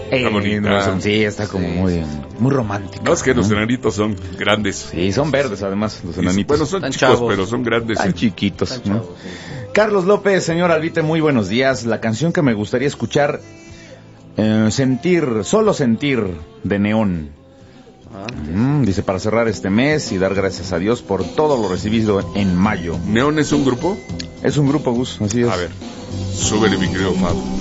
Está bonita. Sí, está como muy romántica. No, es que los enanitos son grandes. Sí, son verdes además, los enanitos. Bueno, son Están chicos, chavos. pero son grandes. Tan chiquitos, ¿no? Carlos López, señor Albite, muy buenos días. La canción que me gustaría escuchar, Solo Sentir, de Neón. Dice, para cerrar este mes y dar gracias a Dios por todo lo recibido en mayo. ¿Neón es un grupo? Es un grupo, Gus, así es. A ver, súbele, mi querido Fab.